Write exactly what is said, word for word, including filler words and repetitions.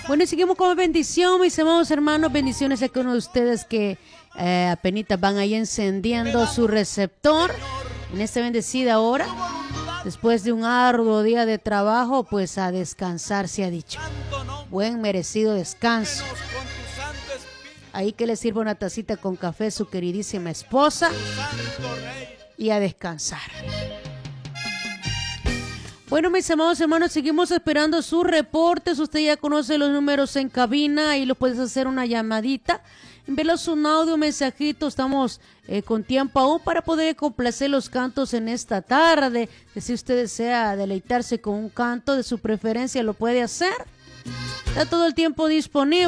Bueno, y seguimos con bendición, mis amados hermanos. Bendiciones a cada uno de ustedes que eh, apenas van ahí encendiendo su receptor en esta bendecida hora. Después de un arduo día de trabajo, pues a descansar se ha dicho. Buen merecido descanso. Ahí que le sirva una tacita con café a su queridísima esposa y a descansar. Bueno, mis amados hermanos, seguimos esperando sus reportes. Usted ya conoce los números en cabina, ahí lo puedes hacer una llamadita. Envíalos un audio, un mensajito. Estamos eh, con tiempo aún para poder complacer los cantos en esta tarde. Que si usted desea deleitarse con un canto de su preferencia, lo puede hacer. Está todo el tiempo disponible.